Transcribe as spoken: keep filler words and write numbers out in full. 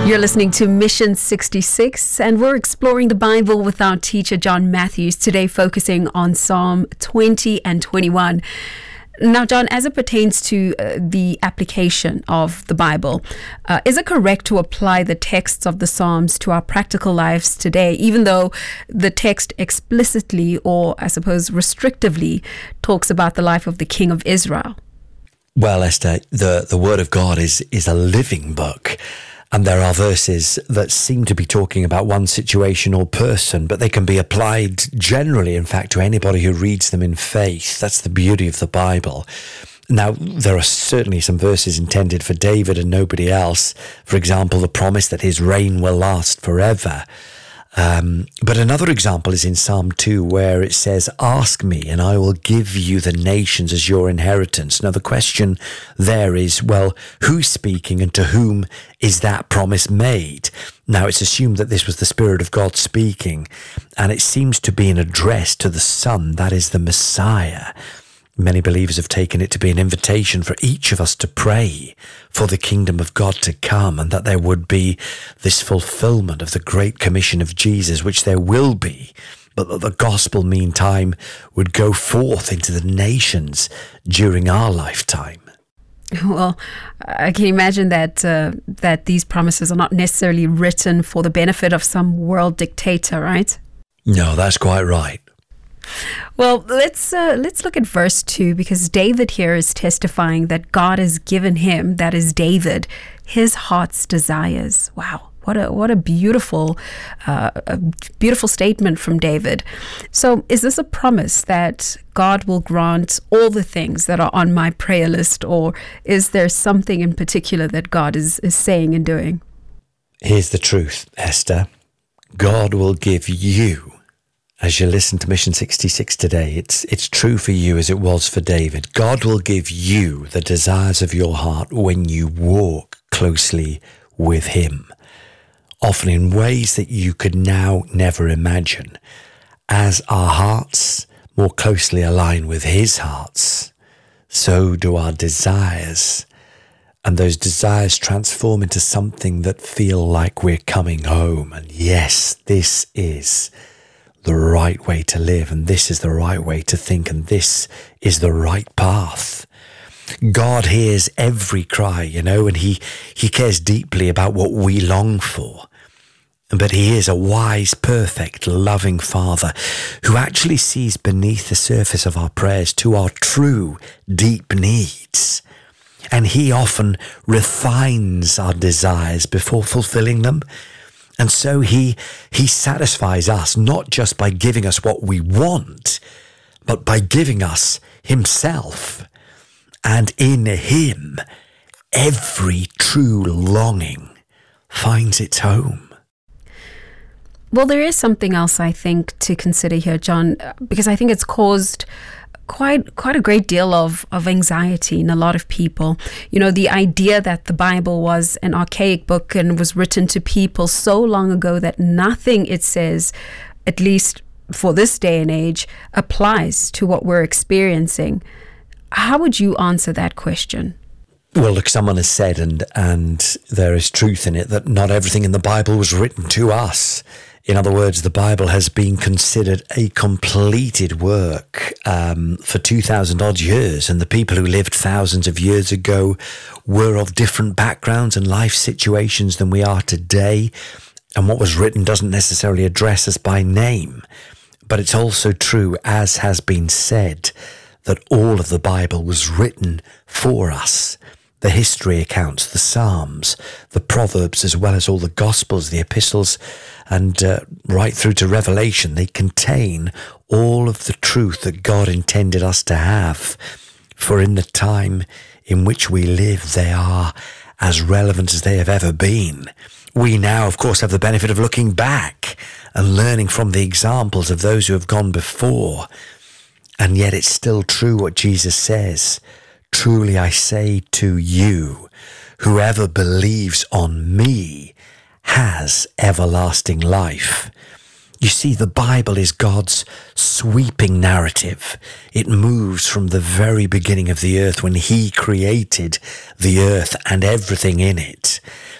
You're listening to Mission sixty-six, and we're exploring the Bible with our teacher, John Matthews, today focusing on Psalm twenty and twenty-one. Now, John, as it pertains to uh, the application of the Bible, uh, is it correct to apply the texts of the Psalms to our practical lives today, even though the text explicitly, or I suppose restrictively, talks about the life of the King of Israel? Well, Esther, the, the Word of God is, is a living book. And there are verses that seem to be talking about one situation or person, but they can be applied generally, in fact, to anybody who reads them in faith. That's the beauty of the Bible. Now, there are certainly some verses intended for David and nobody else. For example, the promise that his reign will last forever. Um, but another example is in Psalm two, where it says, "Ask me and I will give you the nations as your inheritance." Now, the question there is, well, who's speaking and to whom is that promise made? Now, it's assumed that this was the Spirit of God speaking, and it seems to be an address to the Son, that is the Messiah. Many believers have taken it to be an invitation for each of us to pray for the kingdom of God to come, and that there would be this fulfillment of the Great Commission of Jesus, which there will be, but that the gospel, meantime, would go forth into the nations during our lifetime. Well, I can imagine that uh, that these promises are not necessarily written for the benefit of some world dictator, right? No, that's quite right. Well, let's uh, let's look at verse two, because David here is testifying that God has given him, that is David, his heart's desires. Wow, what a what a beautiful, uh, a beautiful statement from David. So, is this a promise that God will grant all the things that are on my prayer list, or is there something in particular that God is, is saying and doing? Here's the truth, Esther. God will give you. As you listen to Mission sixty-six today, it's it's true for you as it was for David. God will give you the desires of your heart when you walk closely with him, often in ways that you could now never imagine. As our hearts more closely align with his hearts, so do our desires. And those desires transform into something that feel like we're coming home. And yes, this is the right way to live, and this is the right way to think, and this is the right path. God hears every cry, you know, and he, he cares deeply about what we long for. But he is a wise, perfect, loving Father who actually sees beneath the surface of our prayers to our true, deep needs. And he often refines our desires before fulfilling them. And so he he satisfies us not just by giving us what we want, but by giving us himself. And in him, every true longing finds its home. Well, there is something else I think to consider here, John, because I think it's caused quite quite a great deal of, of anxiety in a lot of people. You know, the idea that the Bible was an archaic book and was written to people so long ago that nothing it says, at least for this day and age, applies to what we're experiencing. How would you answer that question? Well, look, someone has said, and and there is truth in it, that not everything in the Bible was written to us. In other words, the Bible has been considered a completed work um, for two thousand odd years, and the people who lived thousands of years ago were of different backgrounds and life situations than we are today, and what was written doesn't necessarily address us by name. But it's also true, as has been said, that all of the Bible was written for us. The history accounts, the Psalms, the Proverbs, as well as all the Gospels, the epistles, and uh, right through to Revelation, they contain all of the truth that God intended us to have. For in the time in which we live, they are as relevant as they have ever been. We now, of course, have the benefit of looking back and learning from the examples of those who have gone before. And yet it's still true what Jesus says. Truly I say to you, whoever believes on me has everlasting life. You see, the Bible is God's sweeping narrative. It moves from the very beginning of the earth when he created the earth and everything in it.